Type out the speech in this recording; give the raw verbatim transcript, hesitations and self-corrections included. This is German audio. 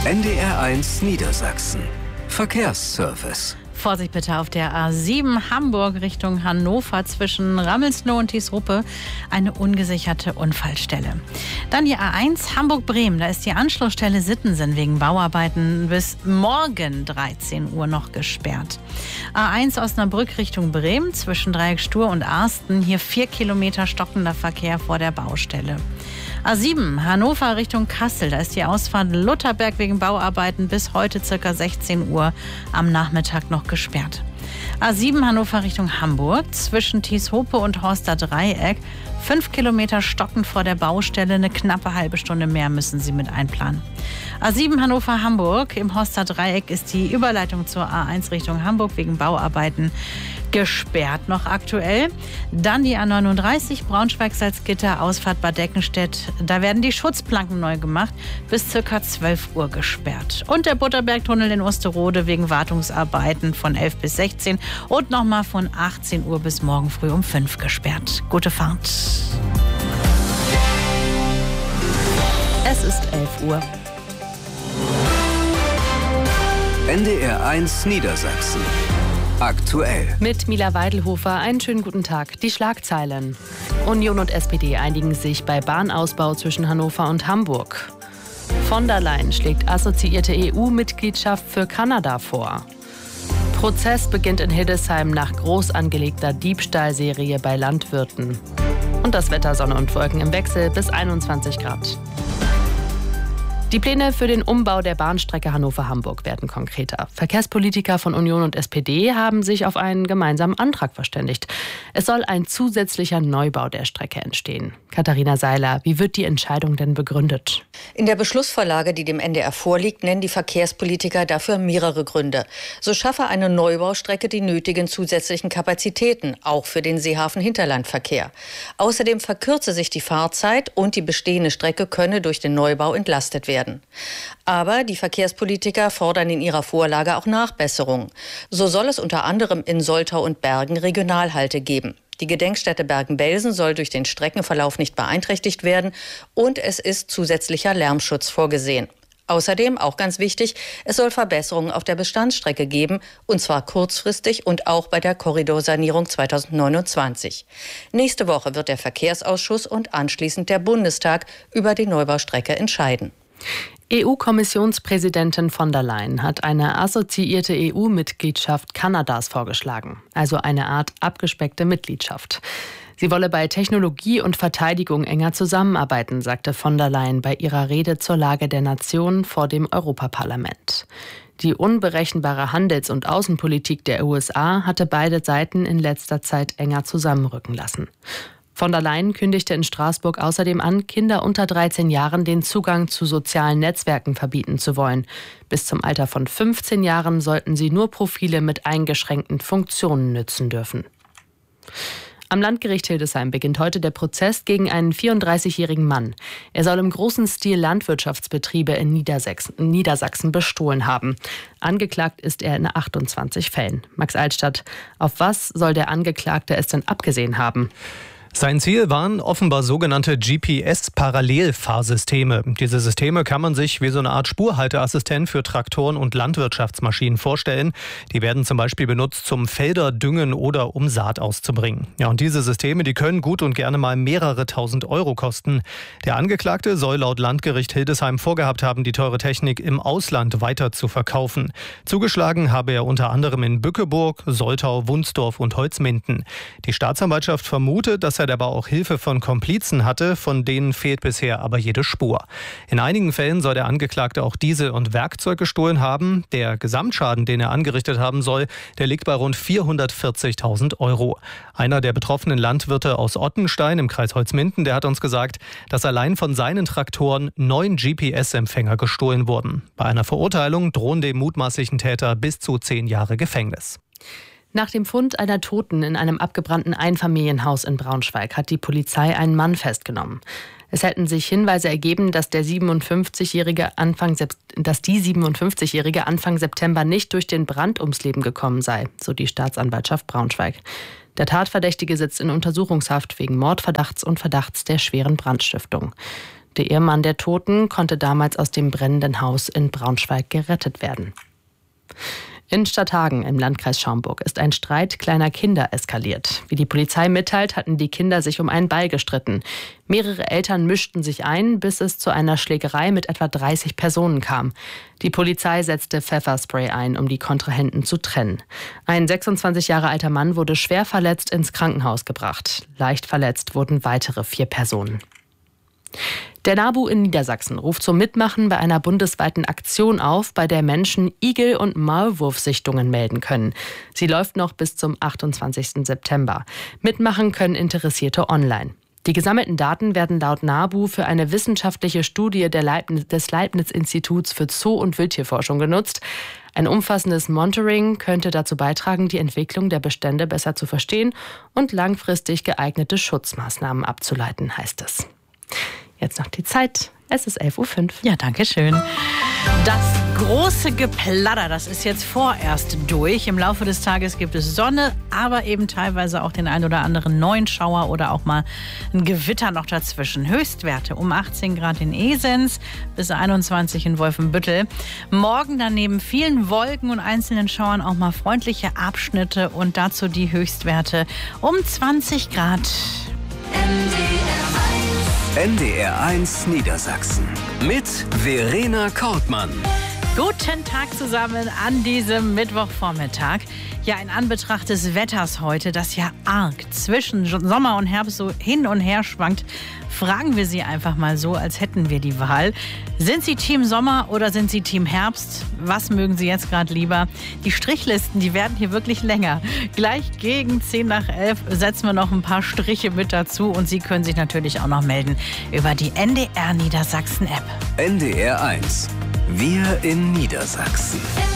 N D R eins Niedersachsen. Verkehrsservice. Vorsicht bitte auf der A sieben Hamburg Richtung Hannover zwischen Rammelsloh und Tiesruppe. Eine ungesicherte Unfallstelle. Dann die A eins Hamburg-Bremen. Da ist die Anschlussstelle Sittensen wegen Bauarbeiten bis morgen dreizehn Uhr noch gesperrt. A eins Osnabrück Richtung Bremen zwischen Dreieck Stur und Arsten. Hier vier Kilometer stockender Verkehr vor der Baustelle. A sieben Hannover Richtung Kassel. Da ist die Ausfahrt Lutherberg wegen Bauarbeiten bis heute ca. sechzehn Uhr am Nachmittag noch gesperrt. A sieben Hannover Richtung Hamburg zwischen Tieshope und Horster Dreieck. Fünf Kilometer stockend vor der Baustelle. Eine knappe halbe Stunde mehr müssen Sie mit einplanen. A sieben Hannover Hamburg. Im Horster Dreieck ist die Überleitung zur A eins Richtung Hamburg wegen Bauarbeiten gesperrt noch aktuell. Dann die A neununddreißig Braunschweig-Salzgitter, Ausfahrt Bad Deckenstedt. Da werden die Schutzplanken neu gemacht, bis ca. zwölf Uhr gesperrt. Und der Butterbergtunnel in Osterode wegen Wartungsarbeiten von elf bis sechzehn und nochmal von achtzehn Uhr bis morgen früh um fünf gesperrt. Gute Fahrt. Es ist elf Uhr. N D R eins Niedersachsen. Aktuell. Mit Mila Weidelhofer einen schönen guten Tag. Die Schlagzeilen. Union und S P D einigen sich bei Bahnausbau zwischen Hannover und Hamburg. Von der Leyen schlägt assoziierte E U-Mitgliedschaft für Kanada vor. Prozess beginnt in Hildesheim nach groß angelegter Diebstahlserie bei Landwirten. Und das Wetter: Sonne und Wolken im Wechsel bis einundzwanzig Grad. Die Pläne für den Umbau der Bahnstrecke Hannover-Hamburg werden konkreter. Verkehrspolitiker von Union und S P D haben sich auf einen gemeinsamen Antrag verständigt. Es soll ein zusätzlicher Neubau der Strecke entstehen. Katharina Seiler, wie wird die Entscheidung denn begründet? In der Beschlussvorlage, die dem N D R vorliegt, nennen die Verkehrspolitiker dafür mehrere Gründe. So schaffe eine Neubaustrecke die nötigen zusätzlichen Kapazitäten, auch für den Seehafen-Hinterlandverkehr. Außerdem verkürze sich die Fahrzeit und die bestehende Strecke könne durch den Neubau entlastet werden. Aber die Verkehrspolitiker fordern in ihrer Vorlage auch Nachbesserungen. So soll es unter anderem in Soltau und Bergen Regionalhalte geben. Die Gedenkstätte Bergen-Belsen soll durch den Streckenverlauf nicht beeinträchtigt werden und es ist zusätzlicher Lärmschutz vorgesehen. Außerdem, auch ganz wichtig, es soll Verbesserungen auf der Bestandsstrecke geben, und zwar kurzfristig und auch bei der Korridorsanierung zweitausendneunundzwanzig. Nächste Woche wird der Verkehrsausschuss und anschließend der Bundestag über die Neubaustrecke entscheiden. E U-Kommissionspräsidentin von der Leyen hat eine assoziierte E U-Mitgliedschaft Kanadas vorgeschlagen, also eine Art abgespeckte Mitgliedschaft. Sie wolle bei Technologie und Verteidigung enger zusammenarbeiten, sagte von der Leyen bei ihrer Rede zur Lage der Nation vor dem Europaparlament. Die unberechenbare Handels- und Außenpolitik der U S A hatte beide Seiten in letzter Zeit enger zusammenrücken lassen. Von der Leyen kündigte in Straßburg außerdem an, Kinder unter dreizehn Jahren den Zugang zu sozialen Netzwerken verbieten zu wollen. Bis zum Alter von fünfzehn Jahren sollten sie nur Profile mit eingeschränkten Funktionen nützen dürfen. Am Landgericht Hildesheim beginnt heute der Prozess gegen einen vierunddreißigjährigen Mann. Er soll im großen Stil Landwirtschaftsbetriebe in Niedersachsen, Niedersachsen bestohlen haben. Angeklagt ist er in achtundzwanzig Fällen. Max Altstadt, auf was soll der Angeklagte es denn abgesehen haben? Sein Ziel waren offenbar sogenannte G P S-Parallelfahrsysteme. Diese Systeme kann man sich wie so eine Art Spurhalteassistent für Traktoren und Landwirtschaftsmaschinen vorstellen. Die werden zum Beispiel benutzt zum Felder düngen oder um Saat auszubringen. Ja, und diese Systeme, die können gut und gerne mal mehrere tausend Euro kosten. Der Angeklagte soll laut Landgericht Hildesheim vorgehabt haben, die teure Technik im Ausland weiter zu verkaufen. Zugeschlagen habe er unter anderem in Bückeburg, Soltau, Wunsdorf und Holzminden. Die Staatsanwaltschaft vermutet, dass er aber auch Hilfe von Komplizen hatte, von denen fehlt bisher aber jede Spur. In einigen Fällen soll der Angeklagte auch Diesel und Werkzeug gestohlen haben. Der Gesamtschaden, den er angerichtet haben soll, der liegt bei rund vierhundertvierzigtausend Euro. Einer der betroffenen Landwirte aus Ottenstein im Kreis Holzminden, der hat uns gesagt, dass allein von seinen Traktoren neun G P S-Empfänger gestohlen wurden. Bei einer Verurteilung drohen dem mutmaßlichen Täter bis zu zehn Jahre Gefängnis. Nach dem Fund einer Toten in einem abgebrannten Einfamilienhaus in Braunschweig hat die Polizei einen Mann festgenommen. Es hätten sich Hinweise ergeben, dass der siebenundfünfzigjährige Anfang, dass die siebenundfünfzigjährige Anfang September nicht durch den Brand ums Leben gekommen sei, so die Staatsanwaltschaft Braunschweig. Der Tatverdächtige sitzt in Untersuchungshaft wegen Mordverdachts und Verdachts der schweren Brandstiftung. Der Ehemann der Toten konnte damals aus dem brennenden Haus in Braunschweig gerettet werden. In Stadthagen im Landkreis Schaumburg ist ein Streit kleiner Kinder eskaliert. Wie die Polizei mitteilt, hatten die Kinder sich um einen Ball gestritten. Mehrere Eltern mischten sich ein, bis es zu einer Schlägerei mit etwa dreißig Personen kam. Die Polizei setzte Pfefferspray ein, um die Kontrahenten zu trennen. Ein sechsundzwanzig Jahre alter Mann wurde schwer verletzt ins Krankenhaus gebracht. Leicht verletzt wurden weitere vier Personen. Der NABU in Niedersachsen ruft zum Mitmachen bei einer bundesweiten Aktion auf, bei der Menschen Igel- und Maulwurfsichtungen melden können. Sie läuft noch bis zum achtundzwanzigsten September. Mitmachen können Interessierte online. Die gesammelten Daten werden laut NABU für eine wissenschaftliche Studie der Leibniz, des Leibniz-Instituts für Zoo- und Wildtierforschung genutzt. Ein umfassendes Monitoring könnte dazu beitragen, die Entwicklung der Bestände besser zu verstehen und langfristig geeignete Schutzmaßnahmen abzuleiten, heißt es. Jetzt noch die Zeit. Es ist elf Uhr fünf. Ja, danke schön. Das große Geplatter, das ist jetzt vorerst durch. Im Laufe des Tages gibt es Sonne, aber eben teilweise auch den ein oder anderen neuen Schauer oder auch mal ein Gewitter noch dazwischen. Höchstwerte um achtzehn Grad in Esens bis einundzwanzig in Wolfenbüttel. Morgen dann neben vielen Wolken und einzelnen Schauern auch mal freundliche Abschnitte und dazu die Höchstwerte um zwanzig Grad. N D R eins Niedersachsen mit Verena Kortmann. Guten Tag zusammen an diesem Mittwochvormittag. Ja, in Anbetracht des Wetters heute, das ja arg zwischen Sommer und Herbst so hin und her schwankt, fragen wir Sie einfach mal so, als hätten wir die Wahl. Sind Sie Team Sommer oder sind Sie Team Herbst? Was mögen Sie jetzt gerade lieber? Die Strichlisten, die werden hier wirklich länger. Gleich gegen zehn nach elf setzen wir noch ein paar Striche mit dazu und Sie können sich natürlich auch noch melden über die N D R Niedersachsen App. N D R eins. Wir in Niedersachsen.